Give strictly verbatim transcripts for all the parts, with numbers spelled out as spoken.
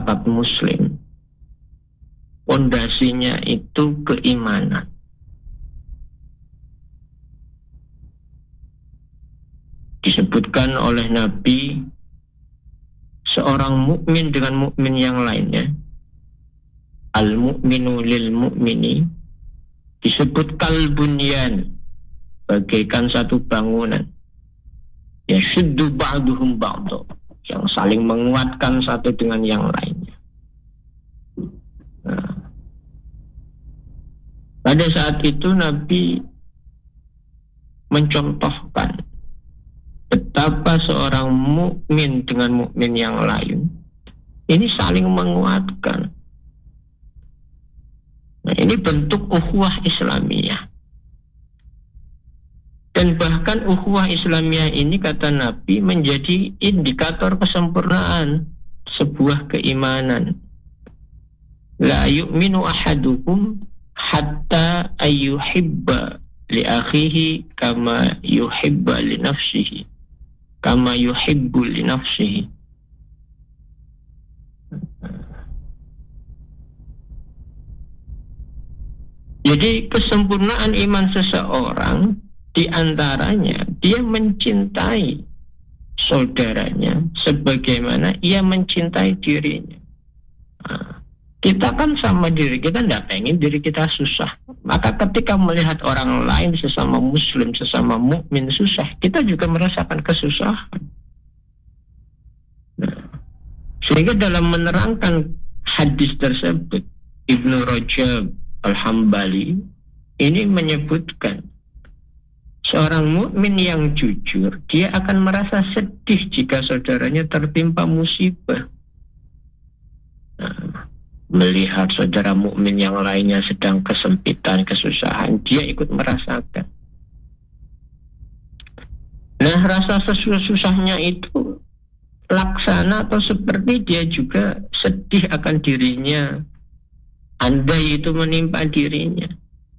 masyarakat muslim, pondasinya itu keimanan. Disebutkan oleh Nabi, seorang mukmin dengan mukmin yang lainnya, al-mu'minu lil mu'mini, disebut kalbunyan, bagaikan satu bangunan, ya syuddu ba'duhum ba'du, yang saling menguatkan satu dengan yang lainnya. Nah, pada saat itu Nabi mencontohkan betapa seorang mukmin dengan mukmin yang lain ini saling menguatkan. Nah, ini bentuk ukhuwah Islamiyah. Dan bahkan ukhuwah Islamiyah ini, kata Nabi, menjadi indikator kesempurnaan sebuah keimanan. La yu'minu ahadukum hatta ayyuhibba li akhihi kama yuhibba li nafsihi. Kama yuhibbu li nafsihi. Jadi kesempurnaan iman seseorang di antaranya dia mencintai saudaranya sebagaimana ia mencintai dirinya. Nah, kita kan sama diri kita tidak pengen diri kita susah. Maka ketika melihat orang lain sesama muslim, sesama mukmin susah, kita juga merasakan kesusahan. Nah, sehingga dalam menerangkan hadis tersebut, Ibnu Rajab Al-Hambali ini menyebutkan seorang mukmin yang jujur, dia akan merasa sedih jika saudaranya tertimpa musibah. Nah, melihat saudara mukmin yang lainnya sedang kesempitan, kesusahan, dia ikut merasakan. Nah, rasa susahnya itu laksana atau seperti dia juga sedih akan dirinya, andai itu menimpa dirinya.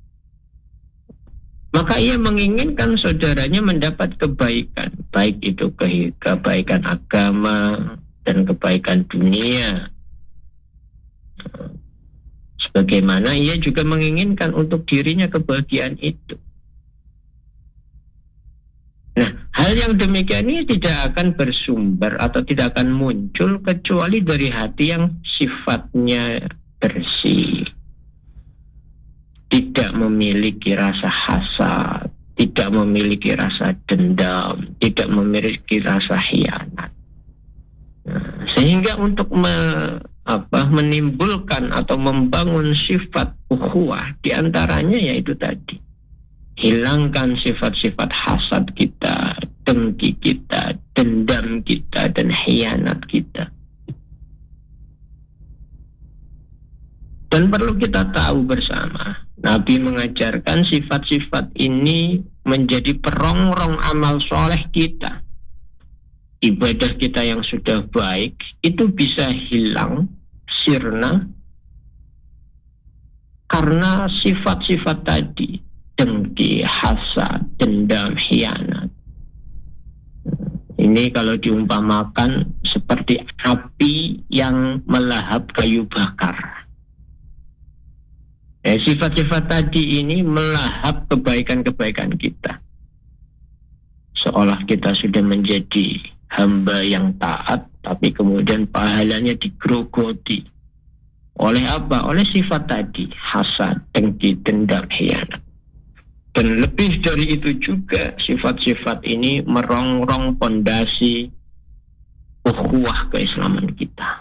Maka ia menginginkan saudaranya mendapat kebaikan, baik itu ke kebaikan agama dan kebaikan dunia. Sebagaimana ia juga menginginkan untuk dirinya kebahagiaan itu. Nah, hal yang demikian ini tidak akan bersumber atau tidak akan muncul kecuali dari hati yang sifatnya bersih, tidak memiliki rasa hasad, tidak memiliki rasa dendam, tidak memiliki rasa khianat. Nah, sehingga untuk me, apa, menimbulkan atau membangun sifat ukhuwah, diantaranya yaitu tadi, hilangkan sifat-sifat hasad kita, dengki kita, dendam kita, dan khianat kita. Dan perlu kita tahu bersama, Nabi mengajarkan sifat-sifat ini menjadi perongrong amal soleh kita. Ibadah kita yang sudah baik itu bisa hilang, sirna, karena sifat-sifat tadi, dengki, hasad, dendam, khianat. Ini kalau diumpamakan seperti api yang melahap kayu bakar. Ya, sifat-sifat tadi ini melahap kebaikan-kebaikan kita. Seolah kita sudah menjadi hamba yang taat, tapi kemudian pahalanya digerogoti. Oleh apa? Oleh sifat tadi, hasad, dengki, dendam, khianat. Dan lebih dari itu juga, sifat-sifat ini merongrong pondasi ukhuwah keislaman kita.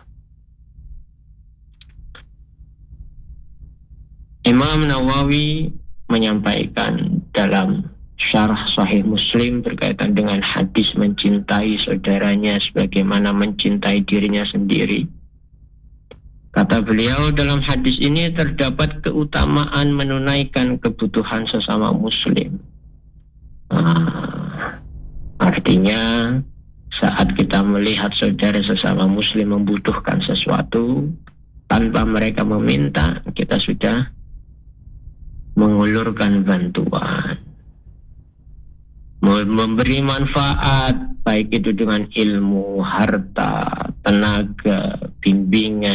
Imam Nawawi menyampaikan dalam syarah Sahih Muslim berkaitan dengan hadis mencintai saudaranya sebagaimana mencintai dirinya sendiri. Kata beliau, dalam hadis ini terdapat keutamaan menunaikan kebutuhan sesama muslim. Nah, artinya saat kita melihat saudara sesama muslim membutuhkan sesuatu, tanpa mereka meminta, kita sudah mengulurkan bantuan, memberi manfaat, baik itu dengan ilmu, harta, tenaga, bimbingan,